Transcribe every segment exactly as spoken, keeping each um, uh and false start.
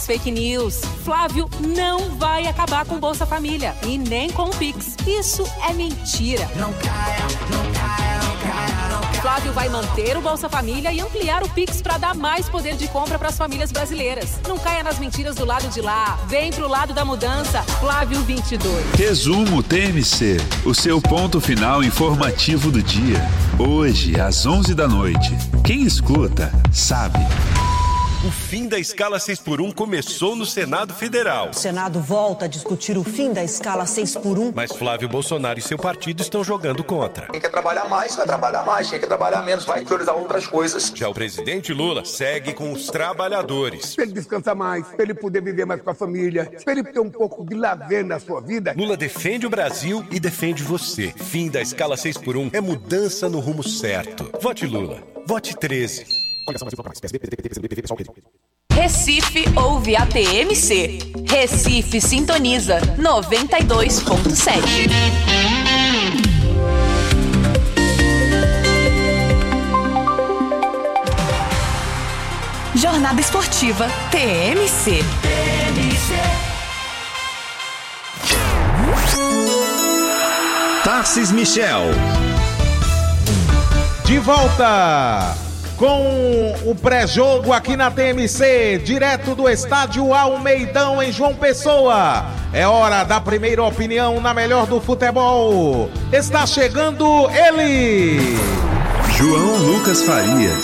Fake news. Flávio não vai acabar com Bolsa Família e nem com o Pix. Isso é mentira. Não caia, não caia, não caia, não caia. Flávio vai manter o Bolsa Família e ampliar o Pix para dar mais poder de compra para as famílias brasileiras. Não caia nas mentiras do lado de lá. Vem pro lado da mudança. Flávio vinte e dois. Resumo T M C, o seu ponto final informativo do dia. Hoje, às onze da noite. Quem escuta, sabe. O fim da escala seis por um começou no Senado Federal. O Senado volta a discutir o fim da escala seis por um. Mas Flávio Bolsonaro e seu partido estão jogando contra. Quem quer trabalhar mais, vai trabalhar mais. Quem quer trabalhar menos, vai priorizar outras coisas. Já o presidente Lula segue com os trabalhadores. Para ele descansar mais, para ele poder viver mais com a família, para ele ter um pouco de lazer na sua vida. Lula defende o Brasil e defende você. Fim da escala seis por um é mudança no rumo certo. Vote Lula. Vote treze. Recife ouve a T M C. Recife sintoniza noventa e dois ponto sete. Jornada Esportiva T M C. Tarcis Michel. De volta com o pré-jogo aqui na T M C, direto do estádio Almeidão em João Pessoa. É hora da primeira opinião na melhor do futebol. Está chegando ele, João Lucas Farias.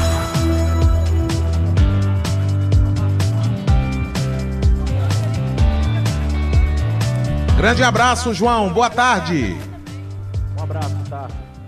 Grande abraço, João. Boa tarde. Um abraço, tá?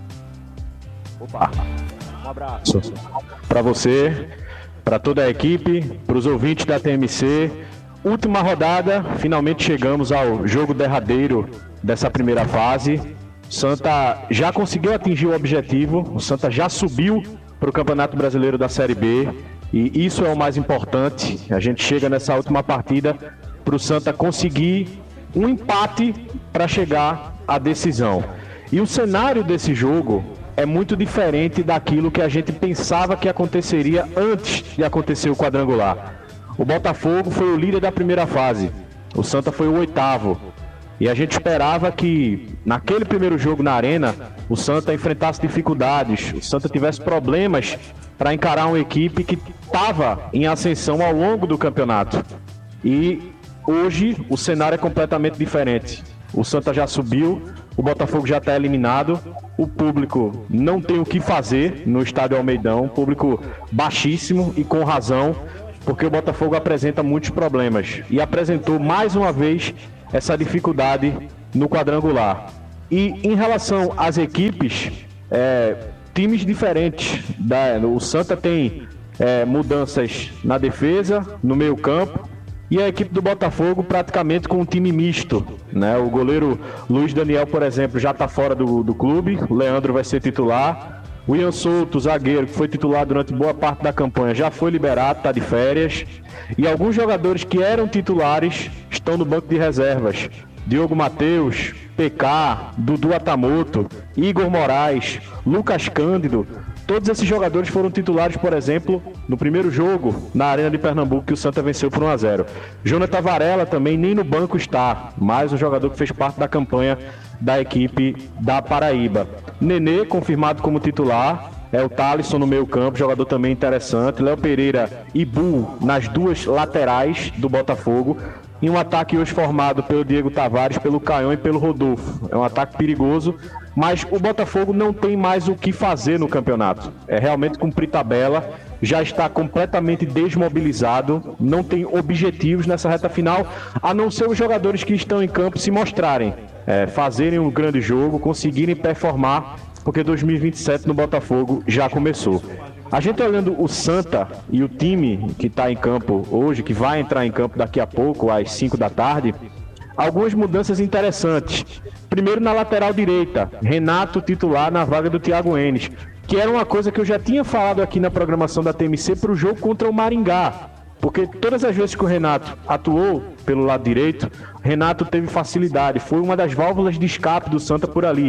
Opa. Um abraço para você, para toda a equipe, para os ouvintes da T M C. Última rodada, finalmente chegamos ao jogo derradeiro dessa primeira fase. O Santa já conseguiu atingir o objetivo, o Santa já subiu para o Campeonato Brasileiro da Série B e isso é o mais importante. A gente chega nessa última partida para o Santa conseguir um empate para chegar à decisão. E o cenário desse jogo é muito diferente daquilo que a gente pensava que aconteceria antes de acontecer o quadrangular. O Botafogo foi o líder da primeira fase, o Santa foi o oitavo. E a gente esperava que, naquele primeiro jogo na Arena, o Santa enfrentasse dificuldades, o Santa tivesse problemas para encarar uma equipe que estava em ascensão ao longo do campeonato. E hoje o cenário é completamente diferente. O Santa já subiu, o Botafogo já está eliminado, o público não tem o que fazer no estádio Almeidão, público baixíssimo e com razão, porque o Botafogo apresenta muitos problemas e apresentou mais uma vez essa dificuldade no quadrangular. E em relação às equipes, é, times diferentes, da, o Santa tem é, mudanças na defesa, no meio campo, e a equipe do Botafogo praticamente com um time misto, né? O goleiro Luiz Daniel, por exemplo, já está fora do, do clube, o Leandro vai ser titular, o Ian Souto, zagueiro, que foi titular durante boa parte da campanha, já foi liberado, está de férias, e alguns jogadores que eram titulares estão no banco de reservas. Diogo Matheus, P K, Dudu Atamoto, Igor Moraes, Lucas Cândido. Todos esses jogadores foram titulares, por exemplo, no primeiro jogo na Arena de Pernambuco, que o Santa venceu por um a zero. Jonathan Varela também nem no banco está, mais um jogador que fez parte da campanha da equipe da Paraíba. Nenê, confirmado como titular, é o Thalisson no meio campo, jogador também interessante. Léo Pereira e Bu nas duas laterais do Botafogo. E um ataque hoje formado pelo Diego Tavares, pelo Caion e pelo Rodolfo. É um ataque perigoso, mas o Botafogo não tem mais o que fazer no campeonato. É realmente cumprir tabela, já está completamente desmobilizado, não tem objetivos nessa reta final, a não ser os jogadores que estão em campo se mostrarem, é, fazerem um grande jogo, conseguirem performar, porque dois mil e vinte e sete no Botafogo já começou. A gente olhando o Santa e o time que está em campo hoje, que vai entrar em campo daqui a pouco, às cinco da tarde, algumas mudanças interessantes. Primeiro na lateral direita, Renato titular na vaga do Thiago Enes, que era uma coisa que eu já tinha falado aqui na programação da T M C para o jogo contra o Maringá. Porque todas as vezes que o Renato atuou pelo lado direito, Renato teve facilidade, foi uma das válvulas de escape do Santa por ali.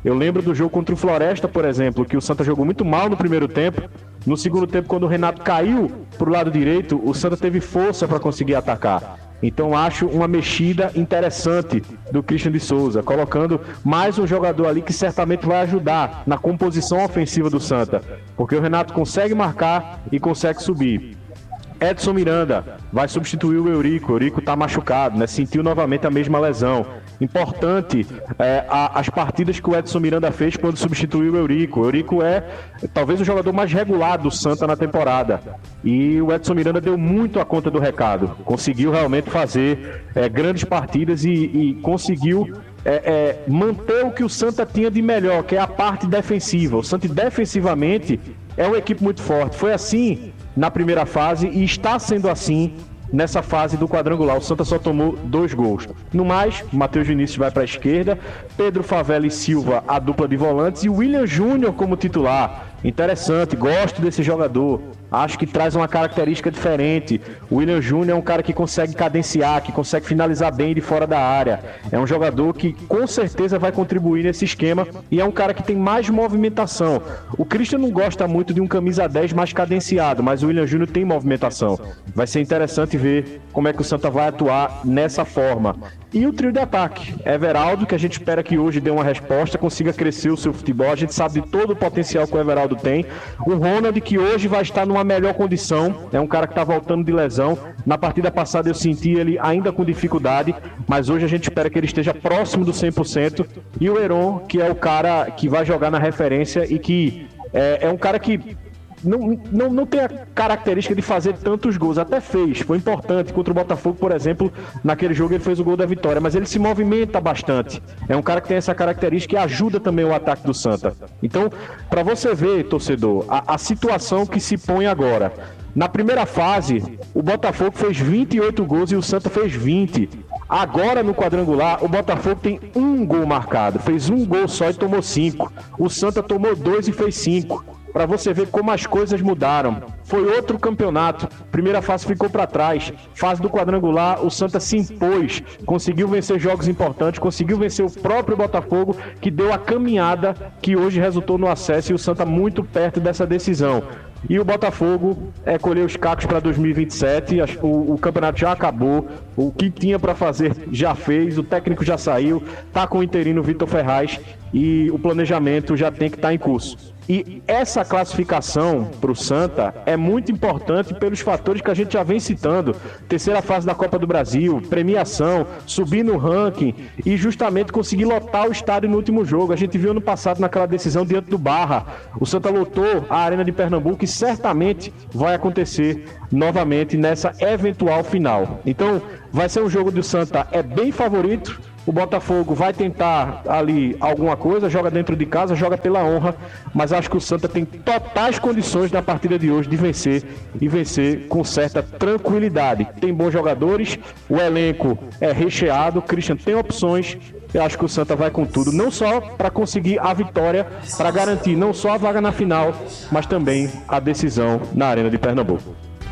Eu lembro do jogo contra o Floresta, por exemplo, que o Santa jogou muito mal no primeiro tempo. No segundo tempo, quando o Renato caiu pro lado direito, o Santa teve força para conseguir atacar. Então acho uma mexida interessante do Christian de Souza, colocando mais um jogador ali que certamente vai ajudar na composição ofensiva do Santa, porque o Renato consegue marcar e consegue subir. Edson Miranda vai substituir o Eurico. O Eurico está machucado, né? Sentiu novamente a mesma lesão. Importante é, a, as partidas que o Edson Miranda fez quando substituiu o Eurico. O Eurico é talvez o jogador mais regular do Santa na temporada. E o Edson Miranda deu muito a conta do recado. Conseguiu realmente fazer é, grandes partidas e, e conseguiu é, é, manter o que o Santa tinha de melhor, que é a parte defensiva. O Santa defensivamente é uma equipe muito forte. Foi assim na primeira fase e está sendo assim nessa fase do quadrangular. O Santa só tomou dois gols. No mais, Matheus Vinícius vai para a esquerda, Pedro Favela e Silva, a dupla de volantes, e William Júnior como titular. Interessante, gosto desse jogador. Acho que traz uma característica diferente. O William Júnior é um cara que consegue cadenciar, que consegue finalizar bem de fora da área. É um jogador que com certeza vai contribuir nesse esquema e é um cara que tem mais movimentação. O Christian não gosta muito de um camisa dez mais cadenciado, mas o William Júnior tem movimentação. Vai ser interessante ver como é que o Santa vai atuar nessa forma. E o trio de ataque, Everaldo, que a gente espera que hoje dê uma resposta, consiga crescer o seu futebol. A gente sabe de todo o potencial que o Everaldo tem. O Ronald, que hoje vai estar numa melhor condição, é um cara que está voltando de lesão. Na partida passada eu senti ele ainda com dificuldade, mas hoje a gente espera que ele esteja próximo do cem por cento. E o Heron, que é o cara que vai jogar na referência e que é, é um cara que Não, não, não tem a característica de fazer tantos gols, até fez, foi importante contra o Botafogo, por exemplo, naquele jogo ele fez o gol da vitória, mas ele se movimenta bastante, é um cara que tem essa característica e ajuda também o ataque do Santa. Então, para você ver, torcedor, a, a situação que se põe agora, na primeira fase, o Botafogo fez vinte e oito gols e o Santa fez vinte. Agora no quadrangular, o Botafogo tem um gol marcado, fez um gol só e tomou cinco, o Santa tomou dois e fez cinco. Para você ver como as coisas mudaram. Foi outro campeonato. Primeira fase ficou para trás. Fase do quadrangular, o Santa se impôs. Conseguiu vencer jogos importantes. Conseguiu vencer o próprio Botafogo, que deu a caminhada que hoje resultou no acesso. E o Santa muito perto dessa decisão. E o Botafogo é, colheu os cacos para dois mil e vinte e sete. O, o campeonato já acabou. O que tinha para fazer já fez. O técnico já saiu. Está com o interino Vitor Ferraz. E o planejamento já tem que estar tá em curso. E essa classificação para o Santa é muito importante pelos fatores que a gente já vem citando. Terceira fase da Copa do Brasil, premiação, subir no ranking e justamente conseguir lotar o estádio no último jogo. A gente viu ano passado naquela decisão diante do Barra. O Santa lotou a Arena de Pernambuco e certamente vai acontecer novamente nessa eventual final. Então vai ser um jogo do Santa é bem favorito. O Botafogo vai tentar ali alguma coisa, joga dentro de casa, joga pela honra, mas acho que o Santa tem totais condições na partida de hoje de vencer e vencer com certa tranquilidade. Tem bons jogadores, o elenco é recheado, o Christian tem opções. Eu acho que o Santa vai com tudo, não só para conseguir a vitória, para garantir não só a vaga na final, mas também a decisão na Arena de Pernambuco.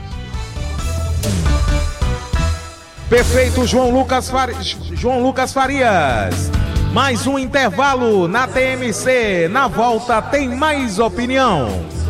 Perfeito, João Lucas, Fari... João Lucas Farias. Mais um intervalo na T M C. Na volta tem mais opinião.